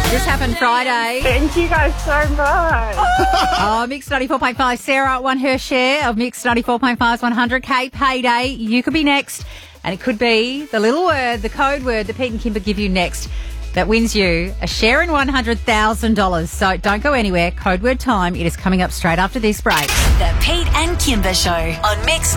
This happened Friday. Thank you guys so much. Oh, Mix 94.5. Sarah won her share of Mix 94.5's 100K payday. You could be next. And it could be the little word, the code word that Pete and Kimber give you next that wins you a share in $100,000. So don't go anywhere. Code word time. It is coming up straight after this break. The Pete and Kimber Show on Mix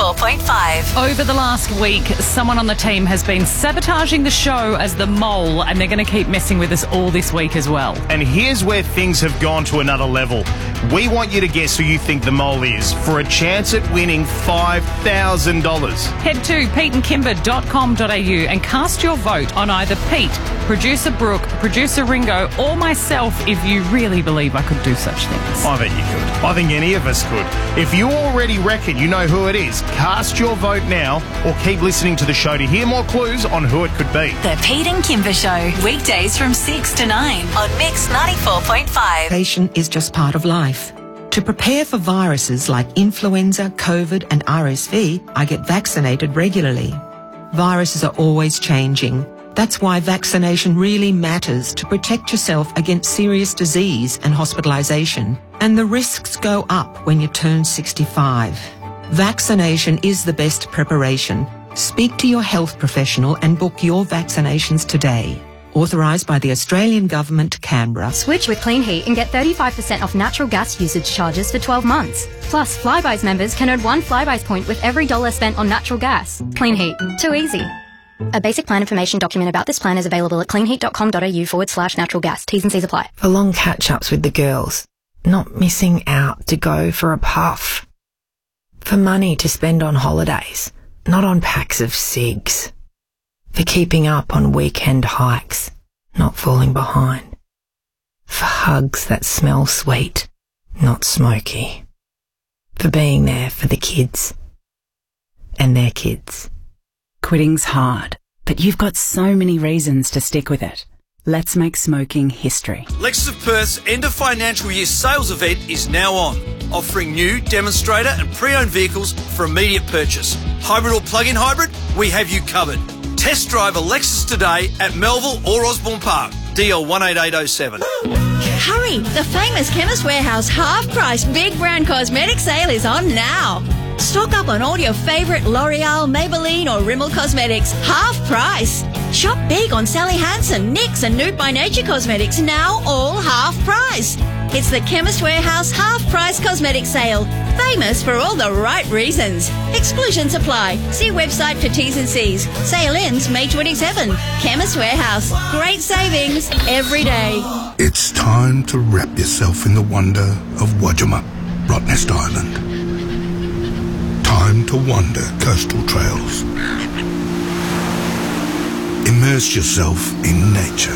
94.5. Over the last week, someone on the team has been sabotaging the show as the mole, and they're going to keep messing with us all this week as well. And here's where things have gone to another level. We want you to guess who you think the mole is for a chance at winning $5,000. Head to peteandkimber.com.au and cast your vote on either Pete, Producer Brooke, Producer Ringo, or myself if you really believe I could do such things. I bet you could. I think any of us could. If you already reckon you know who it is, cast your vote now or keep listening to the show to hear more clues on who it could be. The Pete and Kimber Show, weekdays from 6 to 9 on Mix 94.5. Vaccination is just part of life. To prepare for viruses like influenza, COVID and RSV, I get vaccinated regularly. Viruses are always changing. That's why vaccination really matters to protect yourself against serious disease and hospitalisation. And the risks go up when you turn 65. Vaccination is the best preparation. Speak to your health professional and book your vaccinations today. Authorised by the Australian Government, Canberra. Switch with Clean Heat and get 35% off natural gas usage charges for 12 months. Plus, Flybuys members can earn 1 Flybuys point with every dollar spent on natural gas. Clean Heat. Too easy. A basic plan information document about this plan is available at cleanheat.com.au/natural gas. T's and C's apply. For long catch-ups with the girls. Not missing out to go for a puff. For money to spend on holidays, not on packs of cigs. For keeping up on weekend hikes, not falling behind. For hugs that smell sweet, not smoky. For being there for the kids and their kids. Quitting's hard, but you've got so many reasons to stick with it. Let's make smoking history. Lexus of Perth's end of financial year sales event is now on, offering new demonstrator and pre-owned vehicles for immediate purchase. Hybrid or plug-in hybrid, we have you covered. Test drive a Lexus today at Melville or Osborne Park. DL 18807. Hurry! The famous Chemist Warehouse half-price big brand cosmetic sale is on now. Stock up on all your favourite L'Oreal, Maybelline or Rimmel cosmetics. Half price. Shop big on Sally Hansen, NYX and Nude by Nature cosmetics. Now all half price. It's the Chemist Warehouse half price cosmetic sale. Famous for all the right reasons. Exclusions apply. See website for T's and C's. Sale ends May 27. Chemist Warehouse. Great savings every day. It's time to wrap yourself in the wonder of Wajama, Rottnest Island. Time to wander coastal trails. Immerse yourself in nature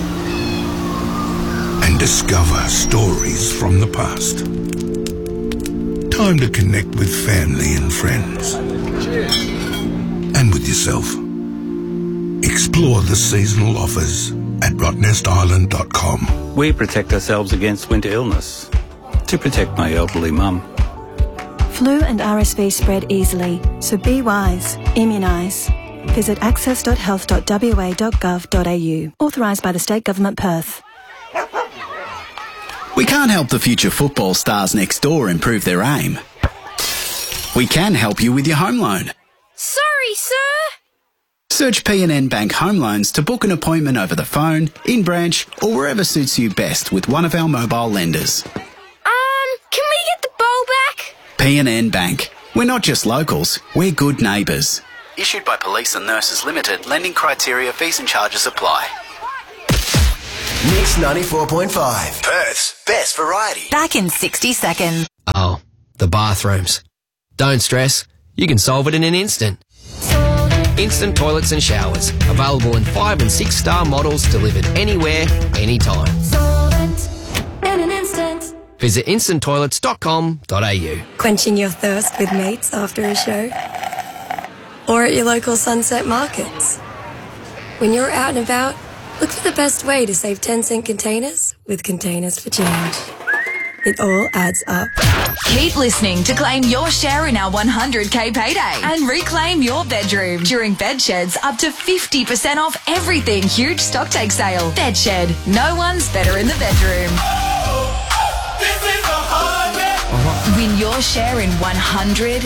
and discover stories from the past. Time to connect with family and friends. And with yourself. Explore the seasonal offers at rottnestisland.com. We protect ourselves against winter illness to protect my elderly mum. Flu and RSV spread easily, so be wise. Immunise. Visit access.health.wa.gov.au. Authorised by the State Government, Perth. We can't help the future football stars next door improve their aim. We can help you with your home loan. Sorry, sir. Search PNN Bank Home Loans to book an appointment over the phone, in branch, or wherever suits you best with one of our mobile lenders. Can we get the bowl back? PNN Bank. We're not just locals, we're good neighbours. Issued by Police and Nurses Limited. Lending criteria, fees and charges apply. Mix 94.5. Perth's best variety. Back in 60 seconds. Oh, the bathrooms. Don't stress. You can solve it in an instant. Instant toilets and showers. Available in 5 and 6 star models delivered anywhere, anytime. In an instant. Visit instanttoilets.com.au. Quenching your thirst with mates after a show? Or at your local Sunset Markets? When you're out and about, look for the best way to save 10-cent containers with Containers for Change. It all adds up. Keep listening to claim your share in our 100k payday and reclaim your bedroom during Bedshed's up to 50% off everything huge stocktake sale. Bedshed, no one's better in the bedroom. Win your share in $100,000.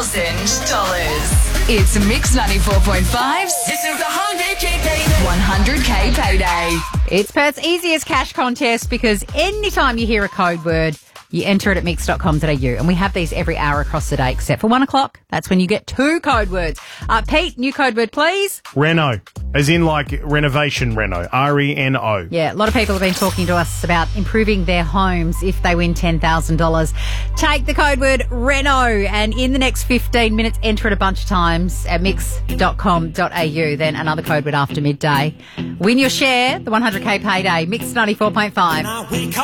It's Mix 94.5's This is 100k payday. 100k payday. It's Perth's easiest cash contest because anytime you hear a code word, you enter it at mix.com.au. And we have these every hour across the day, except for 1 o'clock. That's when you get 2 code words. Pete, new code word, please. Reno. As in like renovation Reno. R-E-N-O. Yeah, a lot of people have been talking to us about improving their homes if they win $10,000. Take the code word Reno and in the next 15 minutes, enter it a bunch of times at mix.com.au. Then another code word after midday. Win your share, the 100k payday. Mix 94.5.